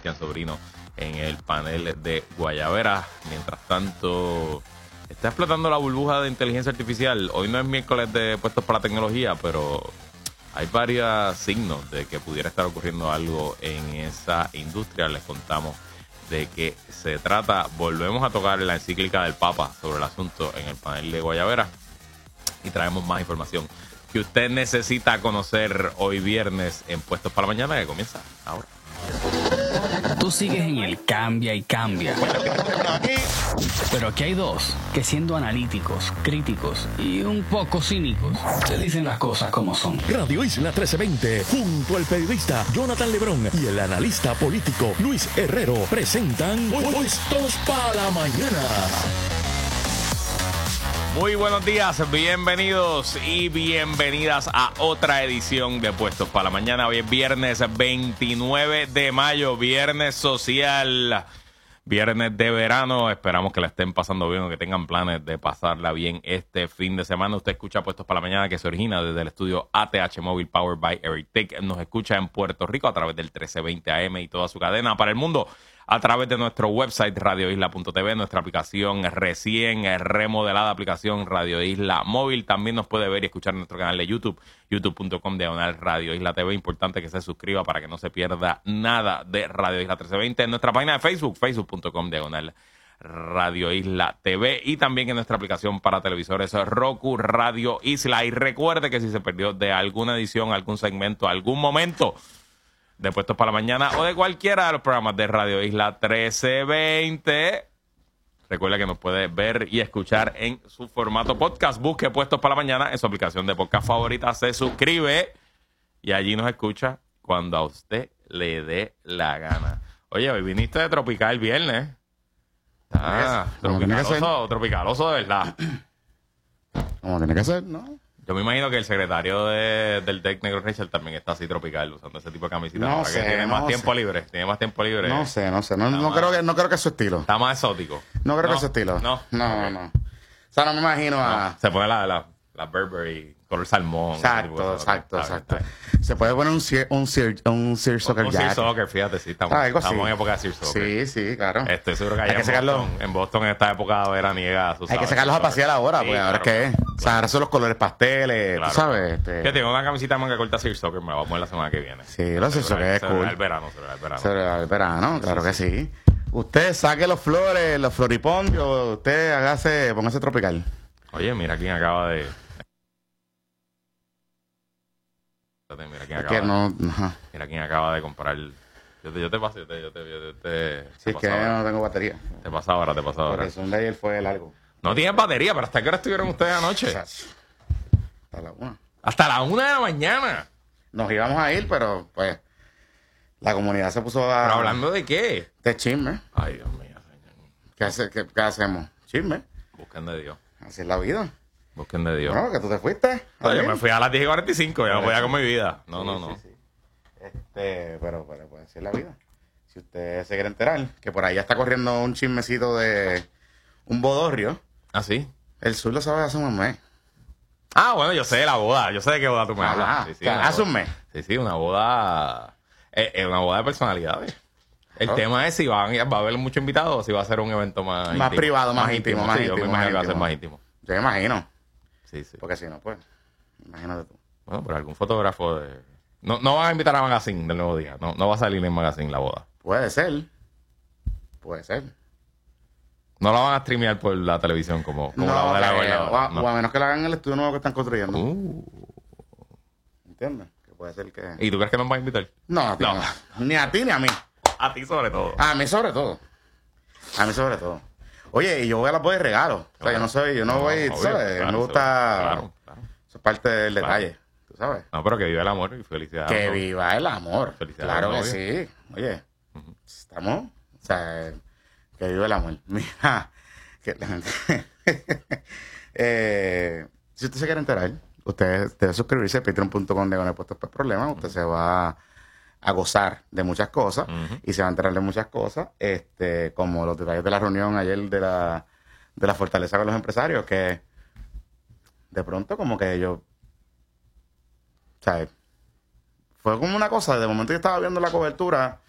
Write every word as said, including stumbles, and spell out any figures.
Cristian Sobrino en el panel de Guayabera. Mientras tanto, está explotando la burbuja de inteligencia artificial. Hoy no es miércoles de puestos para la tecnología, pero hay varios signos de que pudiera estar ocurriendo algo en esa industria. Les contamos de qué se trata. Volvemos a tocar la encíclica del Papa sobre el asunto en el panel de Guayabera y traemos más información que usted necesita conocer hoy viernes en Puestos para la Mañana, que comienza ahora. Tú sigues en el cambia y cambia. Pero aquí hay dos que, siendo analíticos, críticos y un poco cínicos, te dicen las cosas como son. Radio Isla trece veinte, junto al periodista Jonathan Lebrón y el analista político Luis Herrero, presentan Puestos para la Mañana. Muy buenos días, bienvenidos y bienvenidas a otra edición de Puestos para la Mañana. Hoy es viernes veintinueve de mayo, viernes social, viernes de verano. Esperamos que la estén pasando bien o que tengan planes de pasarla bien este fin de semana. Usted escucha Puestos para la Mañana, que se origina desde el estudio A T H Móvil Powered by Eritech. Nos escucha en Puerto Rico a través del trece veinte A M y toda su cadena para el mundo a través de nuestro website radio isla punto t v, nuestra aplicación recién remodelada aplicación Radio Isla Móvil. También nos puede ver y escuchar en nuestro canal de YouTube, youtube punto com diagonal Radio Isla T V. Importante que se suscriba para que no se pierda nada de Radio Isla trece veinte. En nuestra página de Facebook, facebook punto com diagonal Radio Isla T V. Y también en nuestra aplicación para televisores Roku Radio Isla. Y recuerde que si se perdió de alguna edición, algún segmento, algún momento de Puestos para la Mañana o de cualquiera de los programas de Radio Isla trece veinte, recuerda que nos puede ver y escuchar en su formato podcast. Busque Puestos para la Mañana en su aplicación de podcast favorita, se suscribe y allí nos escucha cuando a usted le dé la gana. Oye, hoy viniste de tropical viernes. Ah, tropicaloso, tropicaloso de verdad. Como tiene que ser, ¿no? Yo me imagino que el secretario de, del D E C, Negro Rachel, también está así tropical, usando ese tipo de camisita. No ahora sé, que tiene no más tiempo sé. libre. Tiene más tiempo libre. No sé, no sé. No, no, más- creo que, no creo que es su estilo. Está más exótico. No creo No, que es su estilo. no. No, Ok. no. O sea, no me imagino a... No, se pone la, la, la Burberry color salmón. ese tipo de Exacto, cosas. exacto, Está bien, exacto. está bien. Se puede poner un Sear, un Sear, un Sear Soccer Un Sear Jacket. Soccer, fíjate, sí, estamos, Ah, algo así. estamos en época de Sear Soccer. Sí, sí, claro. Estoy seguro que Hay allá que en, sacarlo. Boston, en Boston en esta época veraniega. tú Hay que sabes, sacarlos a Sear pasear Soccer. ahora, Sí, pues ahora es claro, que... claro. O sea, ahora son los colores pasteles, Claro. tú sabes. Este... Que tengo una camiseta de manga corta Sear Soccer, me la voy a poner la semana que viene. Sí, lo sé, eso que es Se verá cool. el verano, se verá el verano. Se ve el verano, claro Sí, que sí, sí. Usted saque los flores, los floripondios, usted hágase, póngase tropical. Oye, mira quién acaba de... Mira quién Es acaba que no... ajá. Mira quién acaba de comprar. Yo te, yo te paso, yo te, yo te, yo te, Si te es que paso ahora. no tengo batería. Te pasa ahora, te pasa ahora. Porque el Zoom de ayer fue largo. No tienes batería, pero ¿hasta qué hora estuvieron ustedes anoche? Chacho. Hasta la una. Hasta las una de la mañana. Nos íbamos a ir, pero pues la comunidad se puso a... ¿Pero hablando de qué? de chisme. Ay, Dios mío, señor. ¿Qué, hace, qué, qué hacemos? Chisme. Busquen de Dios. Así es la vida. Busquen de Dios. Bueno, que tú te fuiste. No, yo ayer. me fui a las diez y cuarenta y cinco, ya me voy a con mi vida. No, Sí, no, sí, no. sí. Este, pero, pero pues así es la vida. Si usted se quiere enterar, que por ahí ya está corriendo un chismecito de un bodorrio. ¿Ah, sí? El sur lo sabe hace un mes. Ah, bueno, yo sé de la boda. Yo sé de qué boda tú me Ajá. hablas. Sí, sí, O sea, una hace boda. un mes. Sí, sí, una boda... Es es una boda de personalidades. El Oh. tema es si van, va a haber muchos invitados o si va a ser un evento más Más íntimo. privado, más íntimo, más Sí, yo me íntimo, imagino más que va a ser íntimo. más íntimo. Yo me imagino. Sí, sí. Porque si no, pues, imagínate tú. Bueno, pero algún fotógrafo de... No, no van a invitar a Magazine del Nuevo Día. No, no va a salir en Magazine la boda. Puede ser. Puede ser. No la van a streamear por la televisión como, como No, la boda de la creo. gobernadora. o, a, No. o a menos que la hagan en el estudio nuevo que están construyendo. Uh. ¿Entiendes? Que puede ser que... ¿Y tú crees que nos van a invitar? No, a ti No. no. Ni a ti ni a mí. A ti sobre todo. A mí sobre todo. A mí sobre todo. Oye, y yo voy a la boda de regalo. O sea, Claro. yo no soy, yo no, voy, obvio, ¿sabes? claro, me gusta... Claro, claro. Eso es parte del Claro. detalle. ¿Tú sabes? No, pero que viva el amor y felicidades. Que ¿no? viva el amor. Felicidades Claro al que novio. sí. Oye, estamos... O sea, que viva el amor. Mira, que la gente... eh, si usted se quiere enterar, usted debe suscribirse a patreon punto com de con el puesto por problemas. Usted se va a gozar de muchas cosas Ujú. y se va a enterar de muchas cosas, este, como los detalles de la reunión ayer de la, de la fortaleza con los empresarios, que de pronto como que yo, ¿sabes? Fue como una cosa, de momento yo estaba viendo la cobertura